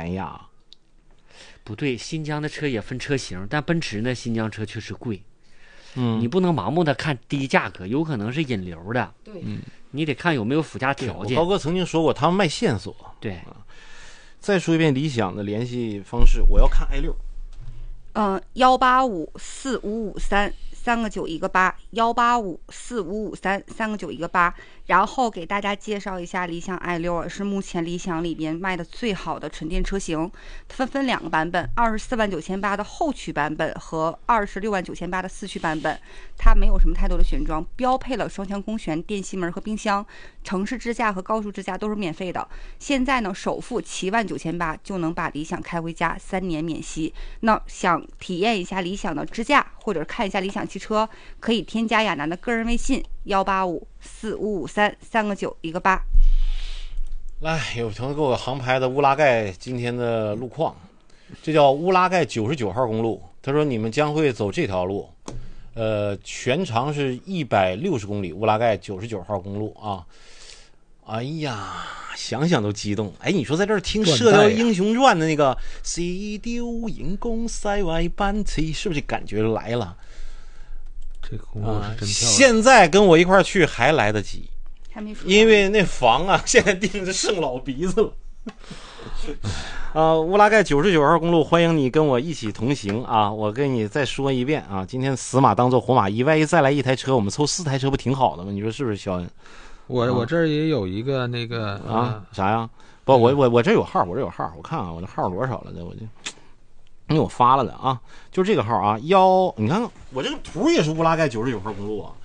便宜啊？ 不对，新疆的车也分车型，但奔驰呢，新疆车确实贵。你不能盲目的看低价格，有可能是引流的。 对， 你得看有没有附加条件。 高哥曾经说过，他们卖线索。 对， 再说一遍理想的联系方式，我要看 i6。 1854553，3个9一个8，1854553，3个9一个8。然后给大家介绍一下理想 i6，是目前理想里边卖的最好的纯电车型。它分2个版本，249800的后驱版本和269800的四驱版本。它没有什么太多的选装，标配了双腔空悬、电吸门和冰箱，城市支架和高速支架都是免费的。现在呢，首付79800就能把理想开回家，3年免息。那想体验一下理想的支架，或者看一下理想汽车，可以添加亚楠的个人微信1854553，3个9一个8。 来，有朋友给我航拍的乌拉盖今天的路况，这叫乌拉盖99号公路。他说你们将会走这条路，全长是160公里，乌拉盖99号公路啊。哎呀，想想都激动。哎，你说在这儿听《射雕英雄传》的那个“西丢银宫塞外班骑”，是不是感觉来了？ 这公路是真漂亮。 现在跟我一块去还来得及， 还没说， 因为那房啊，现在定着剩老鼻子了。乌拉盖99号公路，欢迎你跟我一起同行啊！我跟你再说一遍啊，今天死马当做活马医，万一再来一台车，我们凑4台车不挺好的吗？你说是不是，肖恩？ 我这儿也有一个那个啥呀？不，我这有号，我看看我这号多少了，我就因为我发了的啊，就是这个号啊，你看看我这个图也是乌拉盖99号公路啊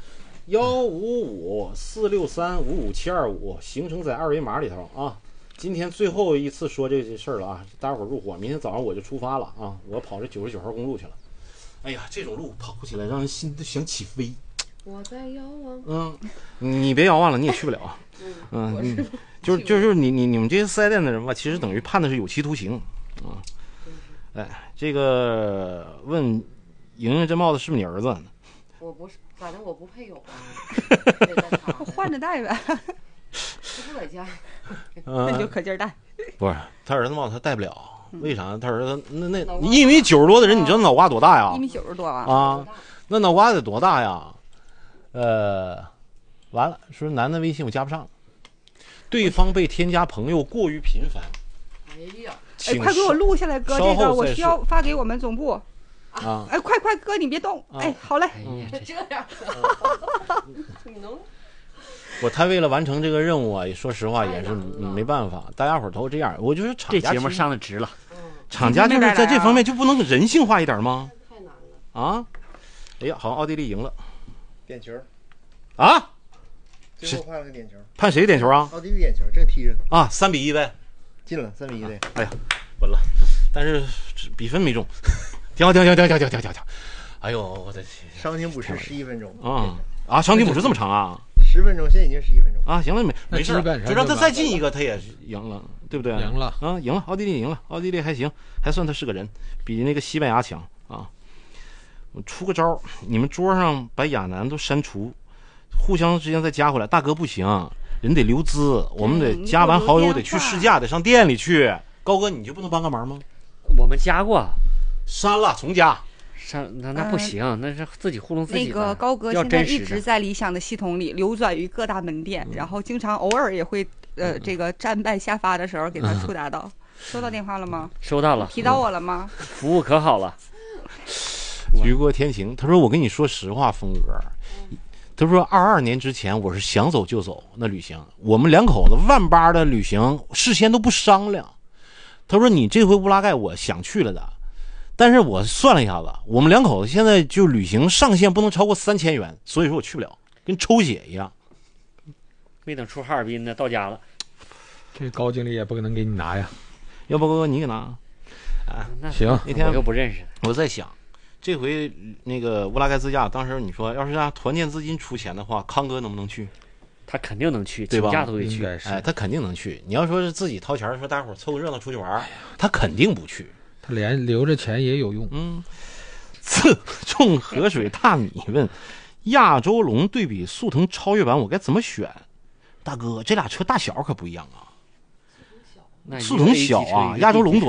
，15546355725，行程在2维码里头啊。今天最后一次说这事儿了啊，大伙儿入伙，明天早上我就出发了啊，我跑这99号公路去了。哎呀，这种路跑起来让人心都想起飞。 我在遥望。 你别遥望了，你也去不了。就是你们这些4S店的人吧，其实等于判的是有期徒刑啊。哎，这个问莹莹这帽子是不是你儿子？ 我不是，反正我不配有啊。 换着戴呗。 他不在家。 那你就可劲儿戴。 不是，他儿子帽子他戴不了，为啥？他儿子那1米90多的人，你知道脑瓜多大呀？ 1米90多啊，那脑瓜得多大呀？完了，说男的微信我加不上，对方被添加朋友过于频繁。 哎呀， 快给我录下来，哥，这个我需要发给我们总部。 啊， 哎，快哥，你别动。哎，好嘞。 这样，你能？ 他为了完成这个任务啊，说实话也是没办法，大家伙都这样。我就是厂家这节目上的值了， 厂家就是在这方面就不能人性化一点吗？ 太难了啊！哎呀，好像奥地利赢了， 点球啊！ 最后判了个点球， 判谁点球啊？ 奥地利点球，正踢着啊，3-1呗， 进了3-1的。 哎呀，稳了，但是比分没中，停！哎呦，我的天！ 伤停补时11分钟啊，伤停补时这么长啊 ？10分钟，现在已经11分钟啊！行了，没事，就让他再进一个，他也赢了，对不对？ 赢了啊，赢了，奥地利赢了，奥地利还行，还算他是个人，比那个西班牙强啊。我出个招，你们桌上把亚楠都删除，互相之间再加回来。大哥不行，人得留资，我们得加完好友得去试驾，得上店里去。高哥，你就不能帮个忙吗？ 我们加过， 删了重加。 那不行，那是自己糊弄自己。 那个高哥现在一直在理想的系统里流转于各大门店，然后经常偶尔也会这个战败下发的时候给他触达到。收到电话了吗？ 收到了。 提到我了吗？ 服务可好了。 雨过天晴，他说我跟你说实话，峰哥，他说22年之前我是想走就走，那旅行我们2口子万八的旅行事先都不商量。他说你这回乌拉盖我想去了的，但是我算了一下子，我们2口子现在就旅行上限不能超过3000元，所以说我去不了，跟抽血一样。 没等出哈尔滨呢，到家了。 这高经理也不可能给你拿呀， 要不哥你给拿啊？ 行， 那天我又不认识。 我在想，这回那个乌拉盖自驾，当时你说要是让团建资金出钱的话，康哥能不能去？ 他肯定能去， 对吧？ 请假都得去。 哎，他肯定能去。你要说是自己掏钱，说大伙凑个热闹出去玩，他肯定不去。 他连留着钱也有用。 刺中河水大米问：亚洲龙对比速腾超越版，我该怎么选？大哥，这俩车大小可不一样啊。速腾小啊，亚洲龙多